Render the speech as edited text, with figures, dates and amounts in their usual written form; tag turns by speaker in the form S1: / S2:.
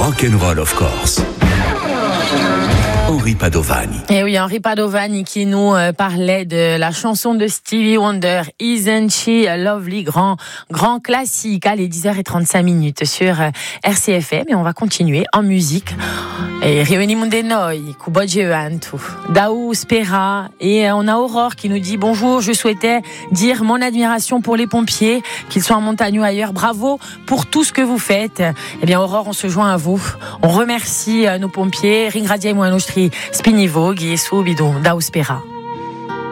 S1: Rock'n'roll of course. Henri Padovani.
S2: Et oui, Henri Padovani qui nous parlait de la chanson de Stevie Wonder, Isn't She Lovely, grand classique. Allez, 10h35 sur RCFM et on va continuer en musique. Et Rivenimos de Noi, Kubojeantu, Daou Spera, et on a Aurore qui nous dit bonjour, je souhaitais dire mon admiration pour les pompiers, qu'ils soient en montagne ou ailleurs. Bravo pour tout ce que vous faites. Eh bien, Aurore, on se joint à vous. On remercie nos pompiers. Ringraziamo ai nostri spinivoghi e subito Daou Spera.